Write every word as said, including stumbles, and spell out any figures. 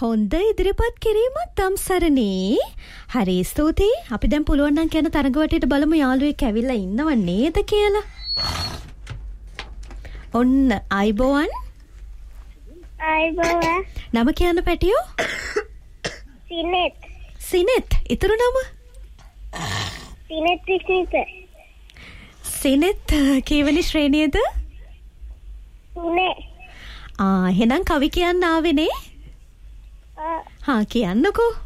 හොඳ ඉදිරිපත් කිරීමක් තම්සරණී. හරි ස්තුතියි. අපි දැන් පුළුවන් නම් කියන තරඟවටේට බලමු යාළුවෙක් ඇවිල්ලා ඉන්නව නේද කියලා. ඔන්න අයිබෝවන්. අයිබෝවන්. නම කියන්න පැටියෝ? සිනෙත්. සිනෙත්. ඊතර නම? සිනෙත් විස්මිත. සිනෙත් කීවෙනි ශ්‍රේණියද? තුනේ. ආ එහෙනම් කවි කියන්න ආවේ නේ? ආ හා කියන්නකෝ.